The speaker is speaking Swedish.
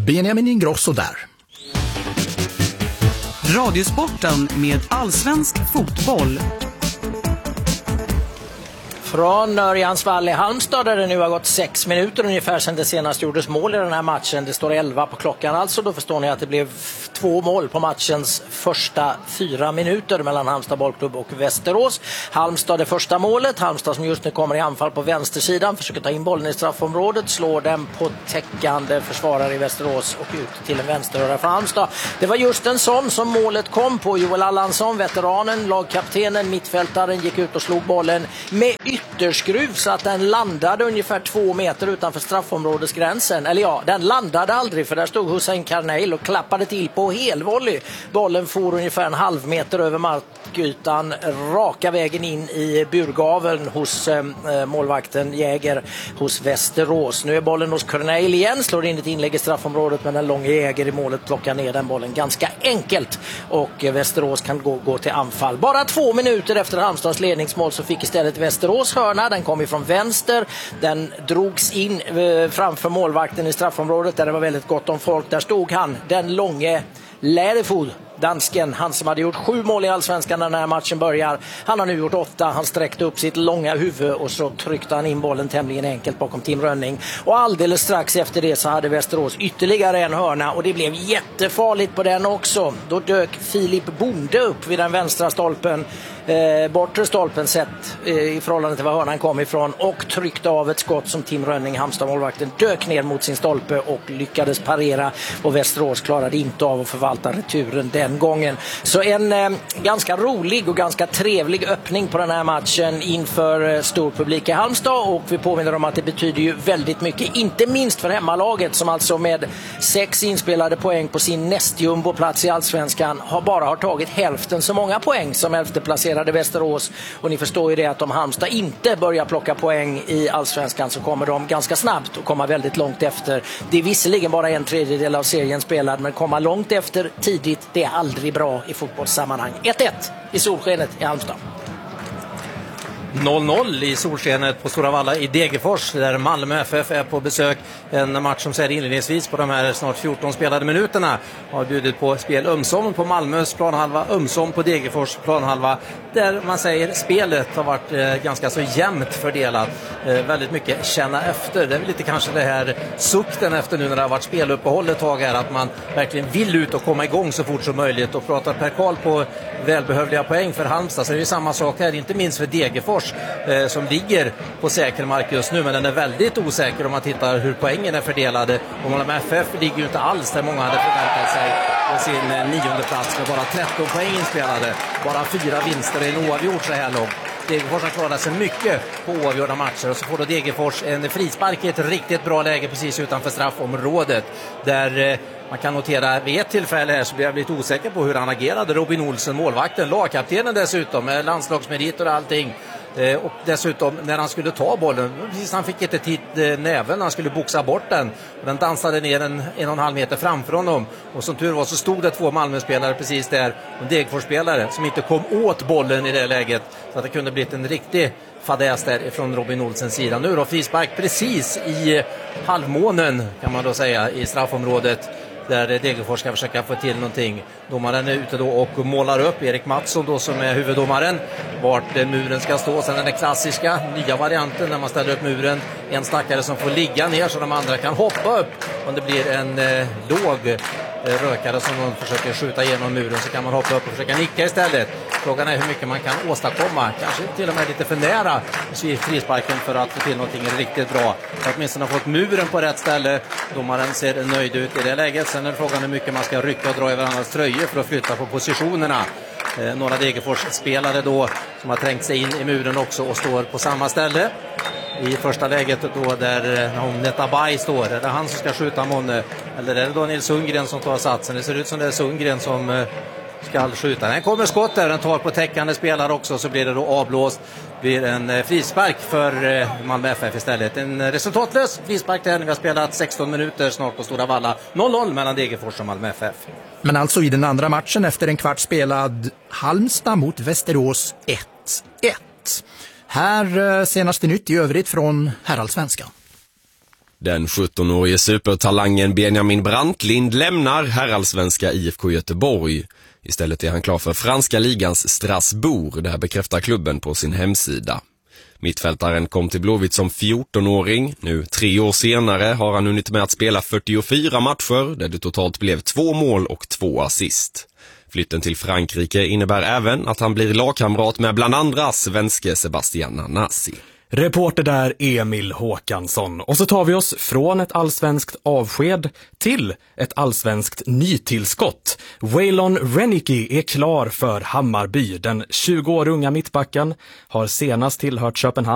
Benjamin Ingrosso där. Radiosporten med allsvensk fotboll. Från Örjansvall i Halmstad där det nu har gått 6 minuter ungefär sedan det senast gjordes mål i den här matchen. Det står 11 på klockan alltså. Då förstår ni att det blev 2 mål på matchens första 4 minuter mellan Halmstad bollklubb och Västerås. Halmstad det första målet. Halmstad som just nu kommer i anfall på vänstersidan. Försöker ta in bollen i straffområdet. Slår den på täckande försvarare i Västerås och ut till en vänsterröra från Halmstad. Det var just en sån som målet kom på. Joel Allansson, veteranen, lagkaptenen, mittfältaren gick ut och slog bollen med ytterskruv så att den landade ungefär 2 meter utanför straffområdesgränsen. Eller ja, den landade aldrig för där stod Hussein Karneil och klappade till på helvolley. Bollen for ungefär en halv meter över markytan raka vägen in i burgaveln hos målvakten Jäger hos Västerås. Nu är bollen hos Karneil igen, slår in ett inlägg i straffområdet men den långa Jäger i målet plockar ner den bollen ganska enkelt och Västerås kan gå till anfall. Bara 2 minuter efter Halmstads ledningsmål så fick istället Västerås hörna. Den kom ifrån vänster. Den drogs in framför målvakten i straffområdet där det var väldigt gott om folk. Där stod han, den långe Lärefod, dansken, han som hade gjort 7 mål i Allsvenskan när den här matchen börjar. Han har nu gjort 8. Han sträckte upp sitt långa huvud och så tryckte han in bollen tämligen enkelt bakom Tim Rönning. Och alldeles strax efter det så hade Västerås ytterligare en hörna och det blev jättefarligt på den också. Då dök Filip Bonde upp vid den vänstra stolpen, bortre stolpen sett i förhållande till var hörnan kom ifrån och tryckte av ett skott som Tim Rönning, Halmstad-målvakten, dök ner mot sin stolpe och lyckades parera och Västerås klarade inte av att förvalta returen den gången. Så en ganska rolig och ganska trevlig öppning på den här matchen inför stor publik i Halmstad och vi påminner om att det betyder ju väldigt mycket, inte minst för hemmalaget som alltså med 6 inspelade poäng på sin nästjumboplats i Allsvenskan bara har tagit hälften så många poäng som 11:e-placerade Västerås och ni förstår ju det att om Halmstad inte börjar plocka poäng i Allsvenskan så kommer de ganska snabbt och komma väldigt långt efter. Det är visserligen bara 1/3 av serien spelad men komma långt efter tidigt, det är aldrig bra i fotbollssammanhang. 1-1 i solskenet i Halmstad. 0-0 i solskenet på Stora Valla i Degerfors där Malmö FF är på besök. En match som säger inledningsvis på de här snart 14 spelade minuterna har bjudit på spel ömsom på Malmös planhalva, ömsom på Degerfors planhalva där man säger spelet har varit ganska så jämnt fördelat. Väldigt mycket känna efter. Det är väl lite kanske det här sukten efter nu när det har varit speluppehåll ett tag här att man verkligen vill ut och komma igång så fort som möjligt och pratar Per Karl på välbehövliga poäng för Halmstad så är det samma sak här, inte minst för Degerfors som ligger på säker mark just nu men den är väldigt osäker om man tittar hur poängen är fördelade och Malmö FF ligger ju inte alls där många hade förväntat sig på sin 9:e plats med bara 13 poäng inspelade, bara 4 vinster och en oavgjort så här långt. Degerfors har klarat sig mycket på oavgjorda matcher och så får då Degerfors en frispark i ett riktigt bra läge precis utanför straffområdet där man kan notera vid ett tillfälle här så blir jag lite osäker på hur han agerade. Robin Olsen, målvakten, lagkaptenen dessutom med landslagsmeriter och allting. Och dessutom när han skulle ta bollen, precis han fick inte tid näven, han skulle boxa bort den. Den dansade ner 1,5 meter framför honom. Och som tur var så stod det 2 Malmö-spelare precis där. Och Degerfors-spelare som inte kom åt bollen i det läget. Så att det kunde blivit en riktig fadäs där från Robin Olsens sida. Nu då frispark precis i halvmånen kan man då säga i straffområdet. Där Degerfors ska försöka få till någonting. Domaren är ute då och målar upp Erik Mattsson då som är huvuddomaren. Vart muren ska stå. Sen den klassiska nya varianten när man ställer upp muren. En stackare som får ligga ner så de andra kan hoppa upp. Om det blir en låg rökare som de försöker skjuta igenom muren så kan man hoppa upp och försöka nicka istället. Frågan är hur mycket man kan åstadkomma. Kanske till och med lite för nära frisparken för att få till någonting riktigt bra. Åtminstone har fått muren på rätt ställe. Domaren ser nöjd ut i det läget. Sen är frågan hur mycket man ska rycka och dra över andras tröjor för att flytta på positionerna. Några Degerfors-spelare då som har trängt sig in i muren också och står på samma ställe. I första läget då där Netabay står. Är det han som ska skjuta Månne? Eller är det då Nils Sundgren som tar satsen? Det ser ut som det är Sundgren som ska skjuta. Den kommer skott där, den tar på täckande spelare också så blir det då avblåst. Blir en frispark för Malmö FF istället. En resultatlös frispark där vi har spelat 16 minuter snart på Stora Valla. 0-0 mellan Degerfors och Malmö FF. Men alltså i den andra matchen efter en kvart spelad Halmstad mot Västerås 1-1. Här senaste nytt i övrigt från herrallsvenskan. Den 17-årige supertalangen Benjamin Brantlind lämnar herrallsvenska IFK Göteborg. Istället är han klar för franska ligans Strasbourg, det här bekräftar klubben på sin hemsida. Mittfältaren kom till Blåvitt som 14-åring. Nu 3 år senare har han hunnit med att spela 44 matcher där det totalt blev 2 mål och 2 assist. Flytten till Frankrike innebär även att han blir lagkamrat med bland andra svenske Sebastian Nanasi. Reporter där Emil Håkansson. Och så tar vi oss från ett allsvenskt avsked till ett allsvenskt nytillskott. Waylon Rennicke är klar för Hammarby. Den 20 år unga mittbacken har senast tillhört Köpenhamn